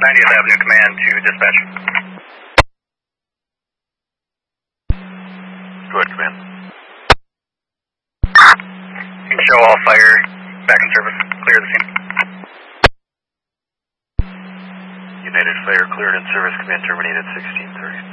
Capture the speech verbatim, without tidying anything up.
ninetieth Avenue Command to dispatch. Go ahead, Command. You can show all fire back in service. Clear the scene. United Fire cleared in service. Command terminated sixteen thirty.